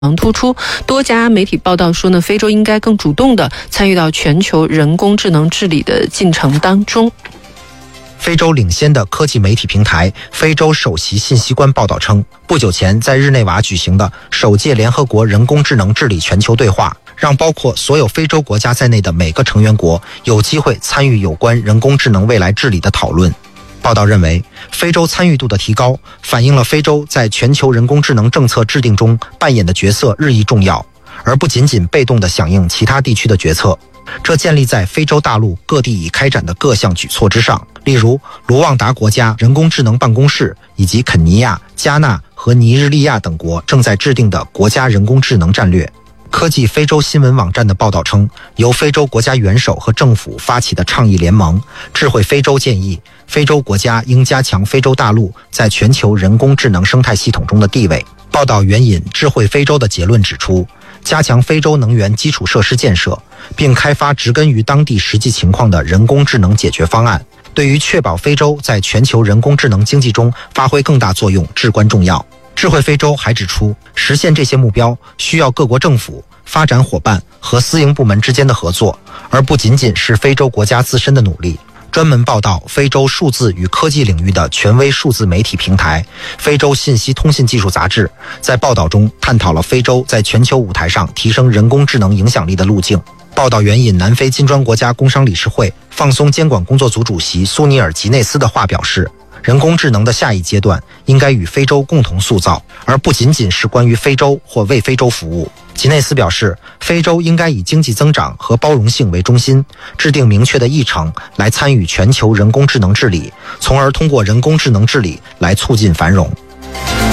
突出。多家媒体报道说呢，非洲应该更主动地参与到全球人工智能治理的进程当中。 非洲领先的科技媒体平台非洲首席信息官报道称，不久前在日内瓦举行的首届联合国人工智能治理全球对话，让包括所有非洲国家在内的每个成员国有机会参与有关人工智能未来治理的讨论。报道认为，非洲参与度的提高反映了非洲在全球人工智能政策制定中扮演的角色日益重要，而不仅仅被动地响应其他地区的决策。这建立在非洲大陆各地已开展的各项举措之上，例如卢旺达国家人工智能办公室以及肯尼亚、加纳和尼日利亚等国正在制定的国家人工智能战略。科技非洲新闻网站的报道称，由非洲国家元首和政府发起的倡议联盟智慧非洲建议，非洲国家应加强非洲大陆在全球人工智能生态系统中的地位。报道援引智慧非洲的结论指出，加强非洲能源基础设施建设，并开发植根于当地实际情况的人工智能解决方案，对于确保非洲在全球人工智能经济中发挥更大作用至关重要。智慧非洲还指出，实现这些目标需要各国政府、发展伙伴和私营部门之间的合作，而不仅仅是非洲国家自身的努力。专门报道非洲数字与科技领域的权威数字媒体平台非洲信息通信技术杂志在报道中探讨了非洲在全球舞台上提升人工智能影响力的路径。报道援引南非金砖国家工商理事会放松监管工作组主席苏尼尔·吉内斯的话表示，人工智能的下一阶段应该与非洲共同塑造，而不仅仅是关于非洲或为非洲服务。吉内斯表示，非洲应该以经济增长和包容性为中心，制定明确的议程来参与全球人工智能治理，从而通过人工智能治理来促进繁荣。